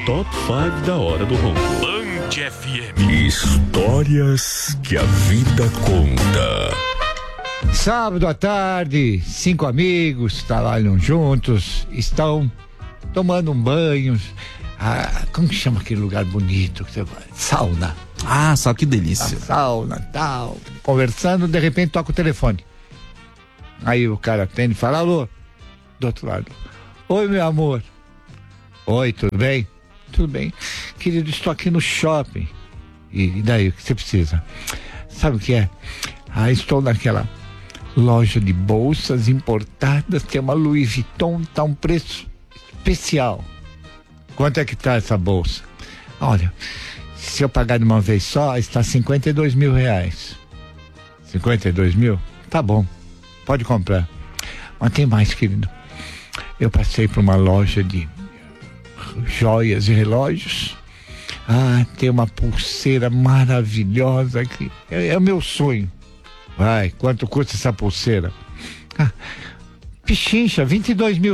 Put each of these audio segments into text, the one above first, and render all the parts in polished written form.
Top 5 da Hora do Ronco. Band FM. Histórias que a vida conta. Sábado à tarde, 5 amigos trabalham juntos, estão tomando um banho. Como que chama aquele lugar bonito que você vai? Sauna. Ah, só que delícia. Sauna, tal. Conversando, de repente toca o telefone. Aí o cara atende e fala: alô, do outro lado. Oi, meu amor. Oi, tudo bem? Tudo bem. Querido, estou aqui no shopping. E daí, o que você precisa? Sabe o que é? Estou naquela loja de bolsas importadas, tem uma Louis Vuitton, tá um preço especial. Quanto é que tá essa bolsa? Olha, se eu pagar de uma vez só, está R$52 mil. 52 mil? Tá bom, pode comprar. Mas tem mais, querido. Eu passei por uma loja de joias e relógios. Tem uma pulseira maravilhosa que é o meu sonho. Vai, quanto custa essa pulseira? Pichincha, R$22 mil.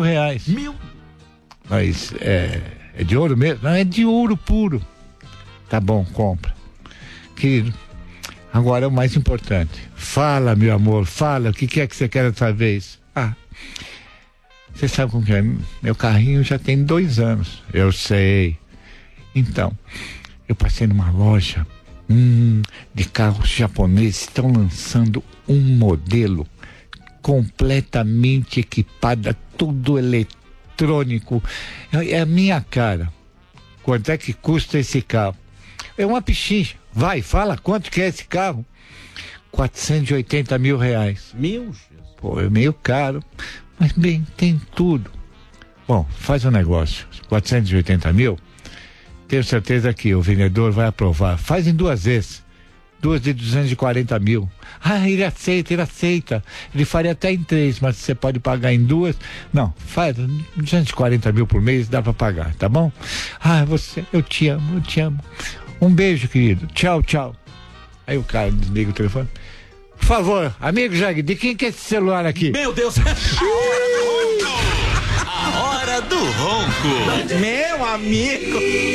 Mas é de ouro mesmo? Não, é de ouro puro. Tá bom, compra. Querido, agora é o mais importante. Fala, meu amor, fala, o que é que você quer dessa vez? Você sabe como que é? Meu carrinho já tem 2 anos. Eu sei. Então, eu passei numa loja de carros japoneses, estão lançando um modelo completamente equipado, tudo eletrônico. É a minha cara. Quanto é que custa esse carro? É uma pichincha. Vai, fala, quanto que é esse carro? R$480 mil. Pô, é meio caro, mas bem, tem tudo. Bom, faz um negócio. 480 mil, tenho certeza que o vendedor vai aprovar. Faz em 2 vezes. 2 de 240 mil. Ele aceita. Ele faria até em 3, mas você pode pagar em 2. Não, faz 240 mil por mês, dá pra pagar, tá bom? Eu te amo. Um beijo, querido. Tchau. Aí o cara desliga o telefone. Por favor, amigo Jag, de quem que é esse celular aqui? Meu Deus! A Hora do Ronco. Meu amigo!